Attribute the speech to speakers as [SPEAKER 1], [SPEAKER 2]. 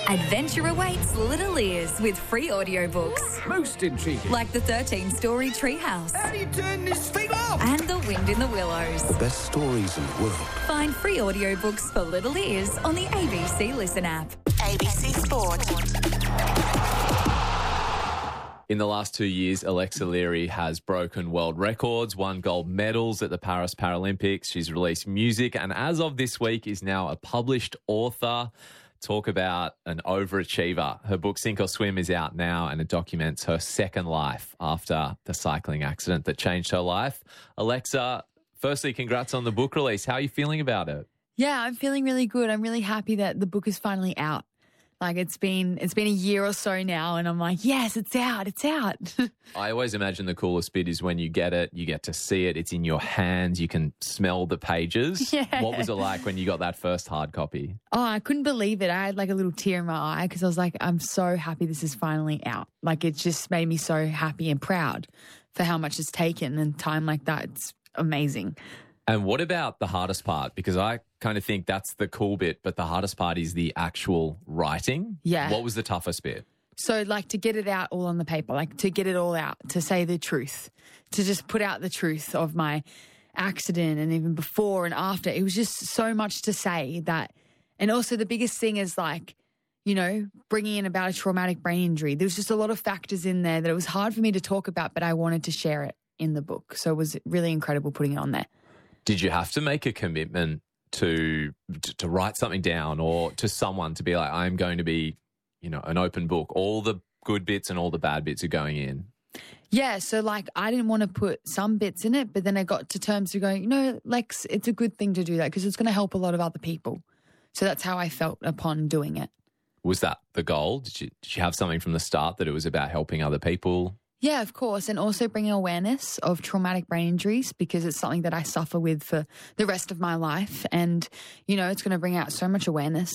[SPEAKER 1] Adventure awaits little ears with free audiobooks.
[SPEAKER 2] Most intriguing.
[SPEAKER 1] Like the 13-story Treehouse.
[SPEAKER 2] How do you turn this thing off?
[SPEAKER 1] And The Wind in the Willows.
[SPEAKER 3] The best stories in the world.
[SPEAKER 1] Find free audiobooks for little ears on the ABC Listen app.
[SPEAKER 4] ABC Sport.
[SPEAKER 5] In the last 2 years, Alexa Leary has broken world records, won gold medals at the Paris Paralympics. She's released music and as of this week is now a published author. Talk about an overachiever. Her book Sink or Swim is out now and it documents her second life after the cycling accident that changed her life. Alexa, firstly, congrats on the book release. How are you feeling about it?
[SPEAKER 6] Yeah, I'm feeling really good. I'm really happy that the book is finally out. Like it's been a year or so now and I'm like, yes, it's out.
[SPEAKER 5] I always imagine the coolest bit is when you get it, you get to see it, it's in your hands, you can smell the pages.
[SPEAKER 6] Yeah.
[SPEAKER 5] What was it like when you got that first hard copy?
[SPEAKER 6] Oh, I couldn't believe it. I had like a little tear in my eye because I was like, I'm so happy this is finally out. Like it just made me so happy and proud for how much it's taken and time like that. It's amazing.
[SPEAKER 5] And what about the hardest part? Because I kind of think that's the cool bit, but the hardest part is the actual writing.
[SPEAKER 6] Yeah.
[SPEAKER 5] What was the toughest bit?
[SPEAKER 6] So like to get it out all on the paper, like to get it all out, to say the truth, to just put out the truth of my accident and even before and after. It was just so much to say that. And also the biggest thing is like, you know, bringing in about a traumatic brain injury. There was just a lot of factors in there that it was hard for me to talk about, but I wanted to share it in the book. So it was really incredible putting it on there.
[SPEAKER 5] Did you have to make a commitment to write something down or to someone to be like, I'm going to be, you know, an open book. All the good bits and all the bad bits are going in.
[SPEAKER 6] Yeah. So like I didn't want to put some bits in it, but then I got to terms to going, you know, Lex, it's a good thing to do that because it's going to help a lot of other people. So that's how I felt upon doing it.
[SPEAKER 5] Was that the goal? Did you have something from the start that it was about helping other people?
[SPEAKER 6] Yeah, of course. And also bringing awareness of traumatic brain injuries because it's something that I suffer with for the rest of my life. And, you know, it's going to bring out so much awareness